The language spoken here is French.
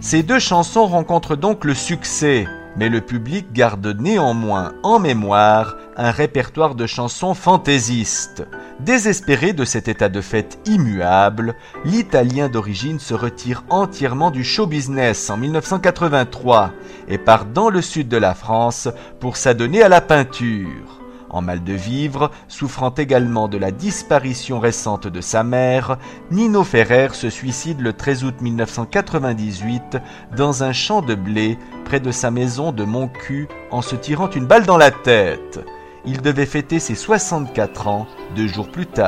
Ces deux chansons rencontrent donc le succès, mais le public garde néanmoins en mémoire un répertoire de chansons fantaisistes. Désespéré de cet état de fait immuable, l'Italien d'origine se retire entièrement du show business en 1983 et part dans le sud de la France pour s'adonner à la peinture. En mal de vivre, souffrant également de la disparition récente de sa mère, Nino Ferrer se suicide le 13 août 1998 dans un champ de blé près de sa maison de Montcuq en se tirant une balle dans la tête. Il devait fêter ses 64 ans 2 jours plus tard.